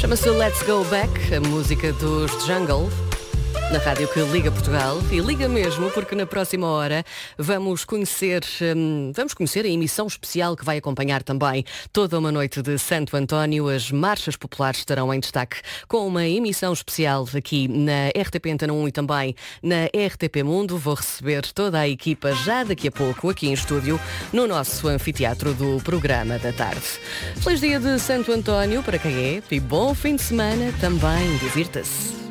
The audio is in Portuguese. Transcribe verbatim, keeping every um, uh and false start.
Chama-se Let's Go Back, a música dos Jungle, na rádio que liga Portugal, e liga mesmo porque na próxima hora vamos conhecer, hum, vamos conhecer a emissão especial que vai acompanhar também toda uma noite de Santo António. As marchas populares estarão em destaque com uma emissão especial aqui na R T P Antena um e também na R T P Mundo. Vou receber toda a equipa já daqui a pouco aqui em estúdio no nosso anfiteatro do programa da tarde. Feliz dia de Santo António para quem é e bom fim de semana também. Divirta-se.